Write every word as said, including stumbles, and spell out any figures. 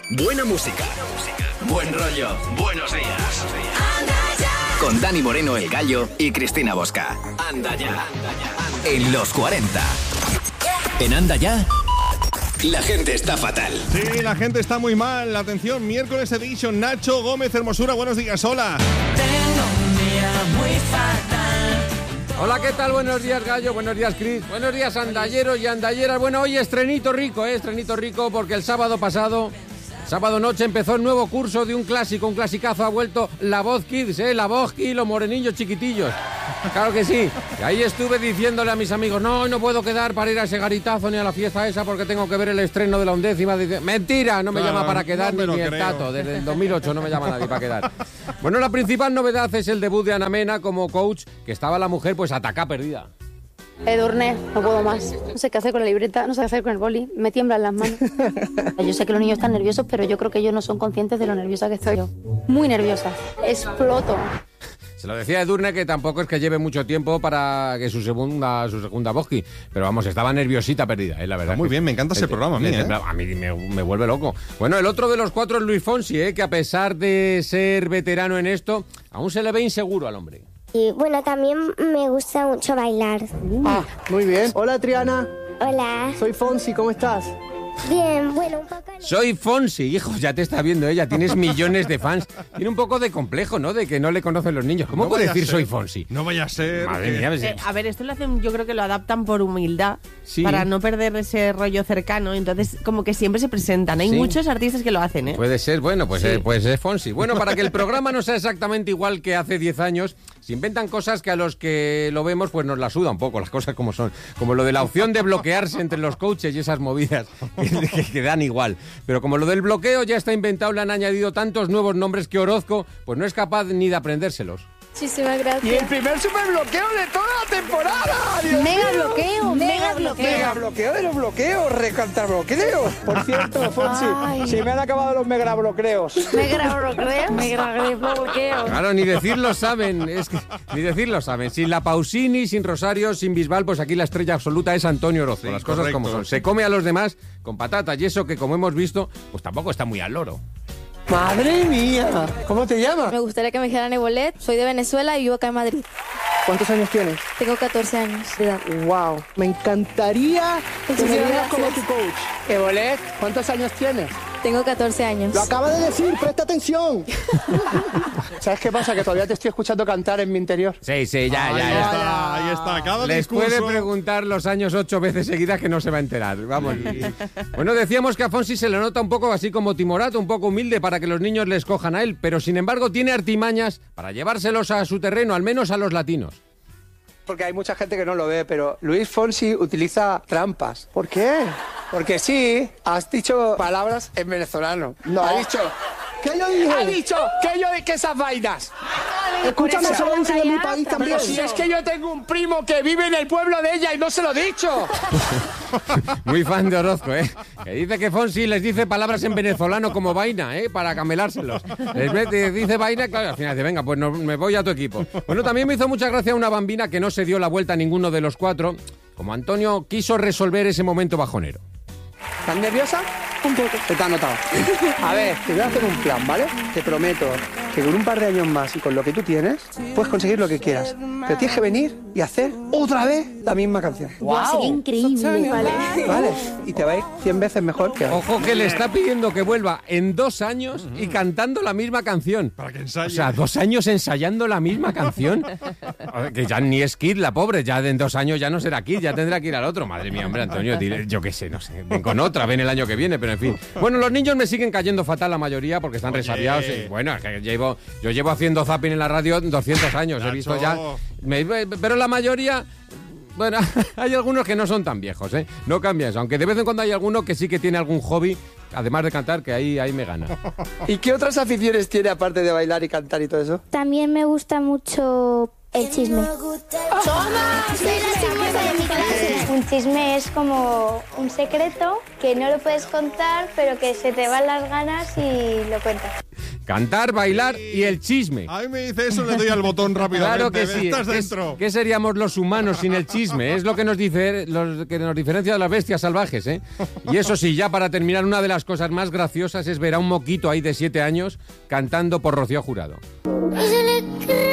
Buena música. Buen rollo. Buenos días. Con Dani Moreno, el Gallo, y Cristina Bosca. Anda ya. En los cuarenta. En Anda ya, la gente está fatal. Sí, la gente está muy mal. Atención, miércoles edition. Nacho Gómez Hermosura, buenos días, hola. Tengo un día muy fatal. Hola, ¿qué tal? Buenos días, Gallo. Buenos días, Cris. Buenos días, andalleros y andalleras. Bueno, hoy estrenito rico, ¿eh? Estrenito rico porque el sábado pasado... Sábado noche empezó el nuevo curso de un clásico, un clasicazo. Ha vuelto La Voz Kids, ¿eh? La Voz y los morenillos chiquitillos. Claro que sí. Y ahí estuve diciéndole a mis amigos, no, no puedo quedar para ir a ese garitazo ni a la fiesta esa porque tengo que ver el estreno de la undécima. Dice, mentira, no me claro, llama para quedar no ni, ni el Tato. Desde el dos mil ocho no me llama nadie para quedar. Bueno, la principal novedad es el debut de Ana Mena como coach, que estaba la mujer pues atacá perdida. Edurne, no puedo más. No sé qué hacer con la libreta, no sé qué hacer con el boli. Me tiemblan las manos. Yo sé que los niños están nerviosos, pero yo creo que ellos no son conscientes de lo nerviosa que estoy yo. Muy nerviosa. Exploto. Se lo decía Edurne que tampoco es que lleve mucho tiempo para que su segunda su segunda Boski, pero vamos, estaba nerviosita perdida, ¿eh? La verdad. Muy bien, me encanta ese el, programa a mí, ¿eh? A mí me, me vuelve loco. Bueno, el otro de los cuatro es Luis Fonsi, ¿eh? Que a pesar de ser veterano en esto, aún se le ve inseguro al hombre. Y bueno, también me gusta mucho bailar. Ah, muy bien. Hola, Triana. Hola. Soy Fonsi, ¿cómo estás? Bien, bueno, un poco... Soy Fonsi, hijo, ya te está viendo ella, tienes millones de fans. Tiene un poco de complejo, ¿no? De que no le conocen los niños. ¿Cómo no puede decir soy Fonsi? No vaya a ser... Madre mía, eh, a ver, esto lo hacen, yo creo que lo adaptan por humildad, sí, para no perder ese rollo cercano. Entonces, como que siempre se presentan. Hay sí, muchos artistas que lo hacen, ¿eh? Puede ser, bueno, pues, sí. eh, pues es Fonsi. Bueno, para que el programa no sea exactamente igual que hace diez años, se inventan cosas que a los que lo vemos pues nos la suda un poco, las cosas como son. Como lo de la opción de bloquearse entre los coaches y esas movidas que, que, que dan igual. Pero como lo del bloqueo ya está inventado, le han añadido tantos nuevos nombres que Orozco pues no es capaz ni de aprendérselos. Muchísimas gracias. Y el primer superbloqueo de toda la temporada. Dios mega mío. bloqueo, mega bloqueo. Mega bloqueo de los bloqueos, recantar bloqueos. Por cierto, Fonsi, Ay. se me han acabado los mega bloqueos. ¿Mega bloqueos? Mega bloqueos. Claro, ni decirlo saben, es que ni decirlo saben. Sin la Pausini, sin Rosario, sin Bisbal, pues aquí la estrella absoluta es Antonio Orozco. Sí, las cosas correcto. Como son. Se come a los demás con patatas y eso que, como hemos visto, pues tampoco está muy al loro. ¡Madre mía! ¿Cómo te llamas? Me gustaría que me dijeran Ebolet. Soy de Venezuela y vivo acá en Madrid. ¿Cuántos años tienes? Tengo catorce años de edad. ¡Wow! Me encantaría que me digas como tu coach. Ebolet, ¿cuántos años tienes? Tengo catorce años. Lo acaba de decir, presta atención. ¿Sabes qué pasa? Que todavía te estoy escuchando cantar en mi interior. Sí, sí, ya, ahí ya, ya. ya. Está, ahí está. Cada Les discurso... puede preguntar los años ocho veces seguidas que no se va a enterar. Vamos. Bueno, decíamos que a Fonsi se le nota un poco así como timorato, un poco humilde para que los niños le escojan a él, pero sin embargo tiene artimañas para llevárselos a su terreno, al menos a los latinos. Porque hay mucha gente que no lo ve, pero Luis Fonsi utiliza trampas. ¿Por qué? Porque sí, has dicho palabras en venezolano. No. Ha dicho... ¿Qué yo dije? Ha dicho que yo dije esas vainas. Escúchame, eso lo dice en mi país también. Pero si es que yo tengo un primo que vive en el pueblo de ella y no se lo he dicho. Muy fan de Orozco, ¿eh? Que dice que Fonsi les dice palabras en venezolano como vaina, ¿eh? Para camelárselos. Les mete, dice vaina, claro, al final dice, venga, pues no, me voy a tu equipo. Bueno, también me hizo mucha gracia una bambina que no se dio la vuelta a ninguno de los cuatro, como Antonio quiso resolver ese momento bajonero. ¿Estás nerviosa? Un poco. Te te ha notado. A ver, te voy a hacer un plan, ¿vale? Te prometo que con un par de años más y con lo que tú tienes, puedes conseguir lo que quieras. Pero tienes que venir y hacer otra vez la misma canción. ¡Wow! Sería increíble. Vale. Vale. Y te va a ir cien veces mejor que ahora. Ojo que le está pidiendo que vuelva en dos años y cantando la misma canción. Para que ensaye. O sea, dos años ensayando la misma canción. Que ya ni es Kid, la pobre. Ya en dos años ya no será Kid, ya tendrá que ir al otro. Madre mía, hombre, Antonio, dile, yo qué sé, no sé. Ven con otra, ven el año que viene, pero en fin. Bueno, los niños me siguen cayendo fatal la mayoría porque están Oye. resabiados. Y, bueno, es que llevo, yo llevo haciendo zapping en la radio doscientos años. Nacho. He visto ya... Me, pero la mayoría... Bueno, hay algunos que no son tan viejos, ¿eh? No cambia eso. Aunque de vez en cuando hay alguno que sí que tiene algún hobby, además de cantar, que ahí, ahí me gana. ¿Y qué otras aficiones tiene aparte de bailar y cantar y todo eso? También me gusta mucho el chisme. ¡Toma! Soy la chismosa de mi clase. Un chisme es como un secreto que no lo puedes contar, pero que se te van las ganas y lo cuentas. Cantar, bailar y el chisme. A mí me dice eso, le doy al botón rápidamente. Claro que sí. Estás ¿Qué, dentro. ¿Qué seríamos los humanos sin el chisme? Es lo que nos, dice, lo que nos diferencia de las bestias salvajes, ¿eh? Y eso sí, ya para terminar, una de las cosas más graciosas es ver a un moquito ahí de siete años cantando por Rocío Jurado. Y se le cree